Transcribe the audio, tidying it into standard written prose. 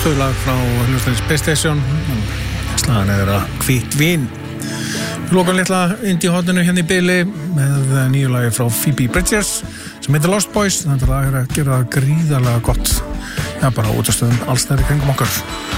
stöðlag frá hljómsveitinni Space Station. Slagan er Hvítt vín. Við lokum litla indie-hotinu hérna í bili með nýju lagi frá Phoebe Bridgers sem heitir Lost Boys. Þetta lag er að gera gríðarlega gott. Já, bara út af stöðum alls þær í kringum okkar.